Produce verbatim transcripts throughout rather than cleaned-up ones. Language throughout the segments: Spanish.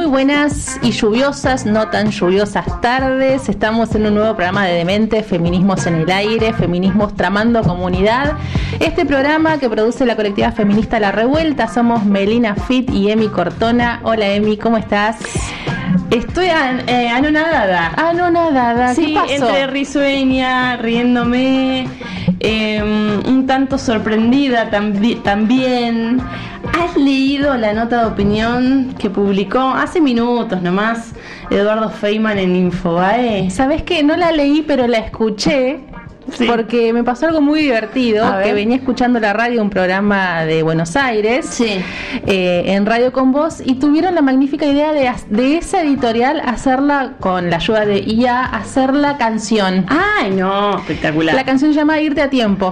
buenas y lluviosas, no tan lluviosas tardes. Estamos en un nuevo programa de Demente, Feminismos en el Aire, Feminismos Tramando Comunidad. Este programa que produce la colectiva feminista La Revuelta. Somos Melina Fit y Emi Cortona. Hola Emi, ¿cómo estás? Estoy an, eh, anonadada. Anonadada, sí, ¿qué pasó? Entre risueña, riéndome, eh, un tanto sorprendida tambi- también. ¿Has leído la nota de opinión que publicó hace minutos nomás Eduardo Feynman en Infobae? ¿Sabés qué? No la leí, pero la escuché. Sí. Porque me pasó algo muy divertido, que venía escuchando la radio, un programa de Buenos Aires, sí. eh, en Radio Con Vos, y tuvieron la magnífica idea de, de esa editorial hacerla, con la ayuda de I A, hacer la canción. ¡Ay, no! Espectacular. La canción se llama Irte a Tiempo.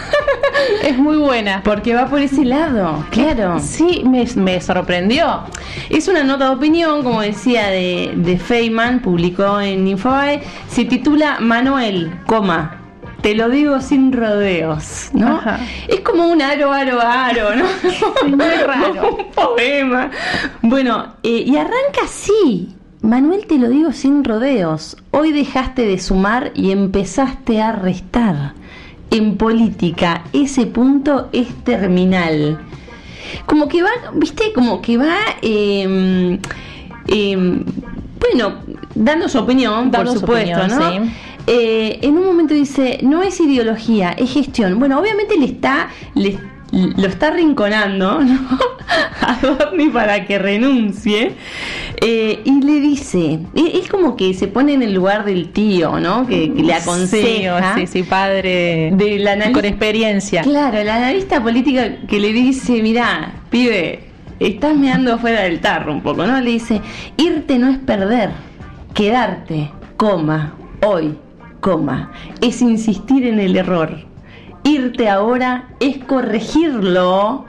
Es muy buena. Porque va por ese lado, claro. Sí, me, me sorprendió. Es una nota de opinión, como decía, de, de Feynman, publicó en Infobae, se titula Manuel, coma, te lo digo sin rodeos, ¿no? Ajá. Es como un aro, aro, aro, ¿no? Es muy raro. Un poema. Bueno, eh, y arranca así. Manuel, te lo digo sin rodeos. Hoy dejaste de sumar y empezaste a restar. En política, ese punto es terminal. Como que va, viste, como que va, eh, eh, bueno, dando su opinión, dando por supuesto, opinión, ¿no? Sí. Eh, en un momento dice, no es ideología, es gestión. Bueno, obviamente le está, le, lo está rinconando, ¿no? A Dorni para que renuncie. Eh, y le dice, es como que se pone en el lugar del tío, ¿no? Que, que le aconseja. Sí, sí, sí, padre del analista, con experiencia. Claro, el analista política que le dice, mirá, pibe, estás meando fuera del tarro un poco, ¿no? Le dice, irte no es perder, quedarte, coma, hoy, coma, es insistir en el error. Irte ahora es corregirlo.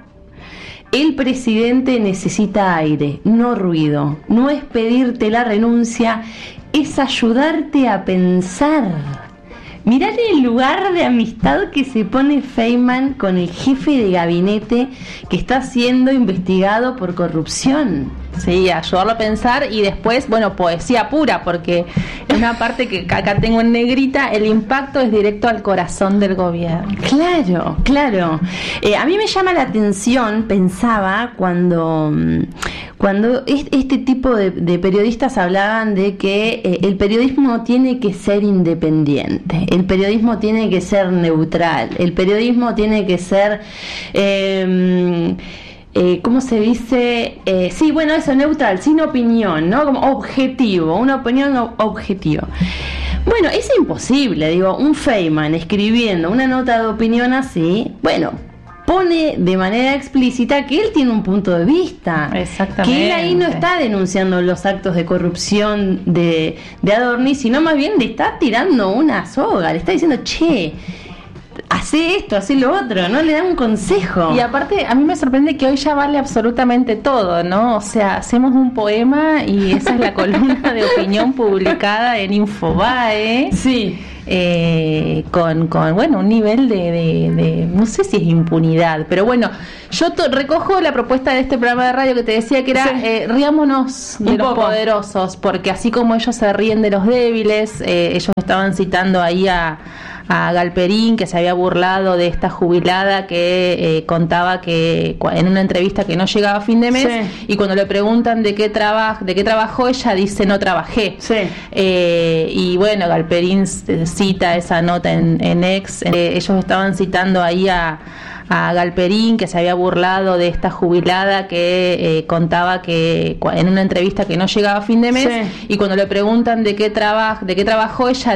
El presidente necesita aire, no ruido. No es pedirte la renuncia, es ayudarte a pensar. Mirá el lugar de amistad que se pone Feynman con el jefe de gabinete que está siendo investigado por corrupción. Sí, ayudarlo a pensar y después, bueno, poesía pura, porque en una parte que acá tengo en negrita, el impacto es directo al corazón del gobierno. Claro, claro. Eh, a mí me llama la atención, pensaba, cuando, cuando este tipo de, de periodistas hablaban de que eh, el periodismo tiene que ser independiente, el periodismo tiene que ser neutral, el periodismo tiene que ser... Eh, Eh, ¿cómo se dice? Eh, sí, bueno, eso, neutral, sin opinión, ¿no? Como objetivo, una opinión objetiva. Bueno, es imposible, digo, un Feynman escribiendo una nota de opinión así, bueno, pone de manera explícita que él tiene un punto de vista. Exactamente. Que él ahí no está denunciando los actos de corrupción de, de Adorni, sino más bien le está tirando una soga, le está diciendo, che, hace esto, hace lo otro, ¿no? Le da un consejo. Y aparte, a mí me sorprende que hoy ya vale absolutamente todo, ¿no? O sea, hacemos un poema y esa es la columna de opinión publicada en Infobae. Sí. Eh, con, con, bueno, un nivel de, de, de, no sé si es impunidad, pero bueno, yo to- recojo la propuesta de este programa de radio que te decía que era, sí. eh, riámonos de un los poco. Poderosos, porque así como ellos se ríen de los débiles, eh, ellos estaban citando ahí a a Galperín, que se había burlado de esta jubilada que eh, contaba que en una entrevista que no llegaba a fin de mes, sí. Y cuando le preguntan de qué trabaja, de qué trabajó, ella dice no trabajé. Sí. Eh, y bueno, Galperín cita esa nota en, en Ex, eh, ellos estaban citando ahí a a Galperín, que se había burlado de esta jubilada que eh, contaba que en una entrevista que no llegaba a fin de mes, sí. Y cuando le preguntan de qué trabaja, de qué trabajó, ella